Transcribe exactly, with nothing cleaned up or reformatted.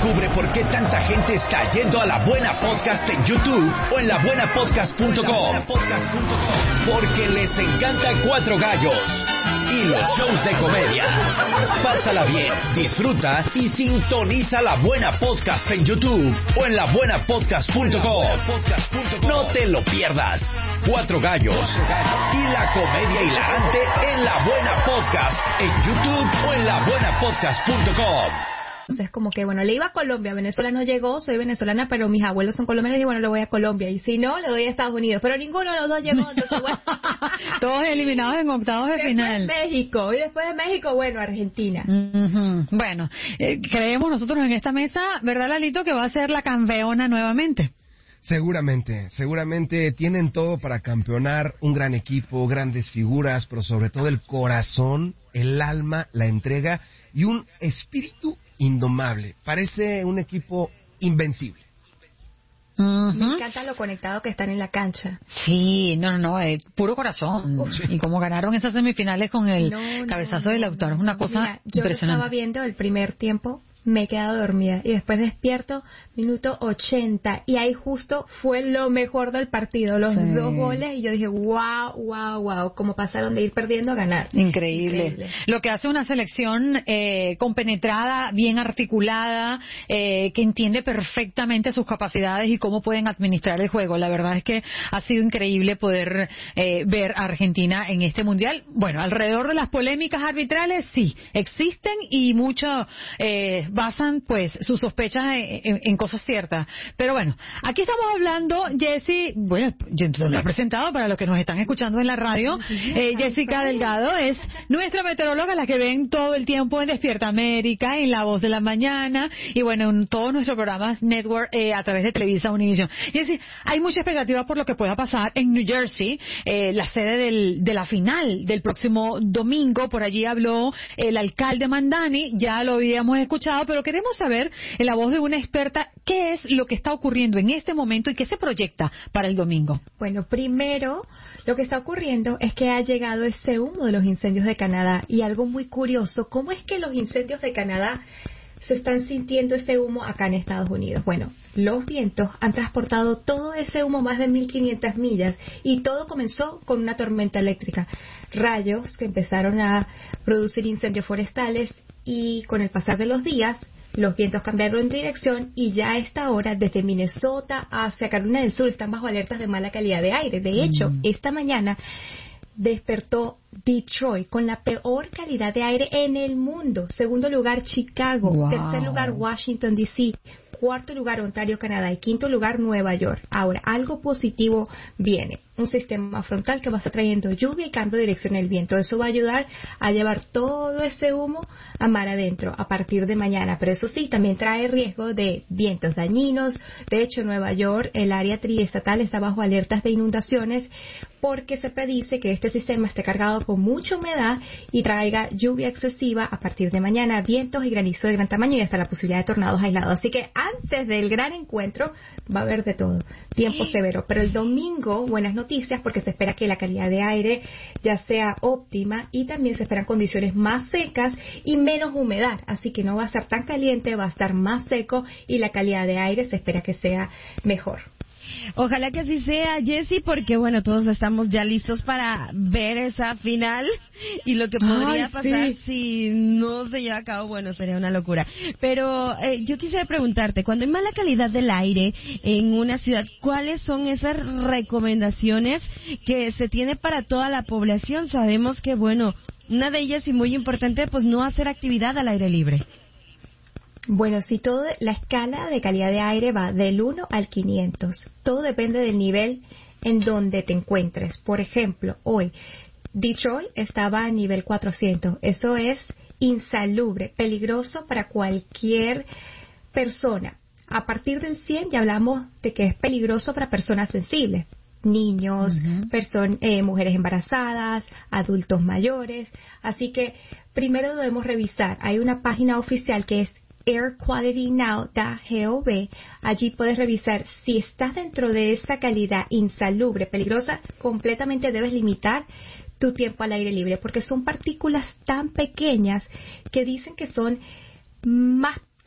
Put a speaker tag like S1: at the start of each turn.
S1: Descubre por qué tanta gente está yendo a La Buena Podcast en YouTube o en la buena podcast punto com. Porque les encanta Cuatro Gallos y los shows de comedia. Pásala bien, disfruta y sintoniza La Buena Podcast en YouTube o en la buena podcast punto com. No te lo pierdas. Cuatro Gallos y la comedia hilarante en La Buena Podcast en YouTube o en la buena podcast punto com.
S2: Entonces, como que, bueno, le iba a Colombia, Venezuela no llegó, soy venezolana, pero mis abuelos son colombianos y bueno, le voy a Colombia. Y si no, le doy a Estados Unidos. Pero ninguno de los dos llegó, entonces, bueno.
S3: Todos eliminados en octavos de
S2: después
S3: final.
S2: México, y después de México, bueno, Argentina.
S3: Uh-huh. Bueno, eh, creemos nosotros en esta mesa, ¿verdad, Lalito, que va a ser la campeona nuevamente?
S4: Seguramente, seguramente tienen todo para campeonar, un gran equipo, grandes figuras, pero sobre todo el corazón, el alma, la entrega y un espíritu indomable. Parece un equipo invencible.
S3: Uh-huh.
S2: Me encanta lo conectado que están en la cancha.
S3: Sí, no, no, no, eh, puro corazón.
S2: Uf.
S3: Y como ganaron esas semifinales con el
S2: No, no,
S3: cabezazo
S2: no,
S3: del autor, es una
S2: no.
S3: cosa
S2: Mira, yo
S3: impresionante.
S2: estaba viendo el primer tiempo, me he quedado dormida y después despierto, minuto ochenta, y ahí justo fue lo mejor del partido, los
S3: Sí.
S2: dos goles, y yo dije, wow, wow, wow, como pasaron de ir perdiendo a ganar.
S3: Increíble.
S2: Increíble.
S3: Lo que hace una selección eh, compenetrada, bien articulada, eh, que entiende perfectamente sus capacidades y cómo pueden administrar el juego. La verdad es que ha sido increíble poder eh, ver a Argentina en este mundial. Bueno, alrededor de las polémicas arbitrales, sí, existen y mucho eh, basan pues sus sospechas en, en, en cosas ciertas. Pero bueno, aquí estamos hablando, Jessie, bueno, yo te lo he presentado para los que nos están escuchando en la radio. Eh, Jessica Delgado es nuestra meteoróloga, la que ven todo el tiempo en Despierta América, en La Voz de la Mañana y bueno, en todos nuestros programas network eh, a través de Televisa Univision. Jessie, hay mucha expectativa por lo que pueda pasar en New Jersey, eh, la sede del, de la final del próximo domingo. Por allí habló el alcalde Mandani, ya lo habíamos escuchado, pero queremos saber en la voz de una experta qué es lo que está ocurriendo en este momento y qué se proyecta para el domingo.
S2: Bueno, primero, lo que está ocurriendo es que ha llegado ese humo de los incendios de Canadá, y algo muy curioso, ¿cómo es que los incendios de Canadá se están sintiendo ese humo acá en Estados Unidos? Bueno, los vientos han transportado todo ese humo más de mil quinientas millas y todo comenzó con una tormenta eléctrica. Rayos que empezaron a producir incendios forestales y con el pasar de los días los vientos cambiaron de dirección y ya a esta hora desde Minnesota hacia Carolina del Sur están bajo alertas de mala calidad de aire. De hecho, mm. esta mañana despertó Detroit con la peor calidad de aire en el mundo. Segundo lugar, Chicago.
S3: Wow.
S2: Tercer lugar, Washington, D C Cuarto lugar, Ontario, Canadá. Y quinto lugar, Nueva York. Ahora, algo positivo viene. Un sistema frontal que va a estar trayendo lluvia y cambio de dirección del viento. Eso va a ayudar a llevar todo ese humo a mar adentro a partir de mañana. Pero eso sí, también trae riesgo de vientos dañinos. De hecho, en Nueva York, el área triestatal está bajo alertas de inundaciones porque se predice que este sistema esté cargado con mucha humedad y traiga lluvia excesiva a partir de mañana, vientos y granizo de gran tamaño y hasta la posibilidad de tornados aislados. Así que antes del gran encuentro va a haber de todo, tiempo severo. Pero el domingo, buenas noticias porque se espera que la calidad de aire ya sea óptima y también se esperan condiciones más secas y menos humedad. Así que no va a estar tan caliente, va a estar más seco y la calidad de aire se espera que sea mejor.
S5: Ojalá que así sea, Jessie, porque bueno, todos estamos ya listos para ver esa final y lo que podría
S3: Ay,
S5: pasar
S3: sí.
S5: si no se lleva a cabo, bueno, sería una locura. Pero eh, yo quisiera preguntarte, cuando hay mala calidad del aire en una ciudad, ¿cuáles son esas recomendaciones que se tiene para toda la población? Sabemos que, bueno, una de ellas y muy importante, pues no hacer actividad al aire libre.
S2: Bueno, si todo, la escala de calidad de aire va del uno al quinientos. Todo depende del nivel en donde te encuentres. Por ejemplo, hoy Detroit estaba a nivel cuatrocientos. Eso es insalubre, peligroso para cualquier persona. A partir del cien ya hablamos de que es peligroso para personas sensibles. Niños, uh-huh. person- eh, mujeres embarazadas, adultos mayores. Así que primero debemos revisar. Hay una página oficial que es air quality now punto gov. Allí puedes revisar si estás dentro de esa calidad insalubre, peligrosa. Completamente debes limitar tu tiempo al aire libre porque son partículas tan pequeñas que dicen que son más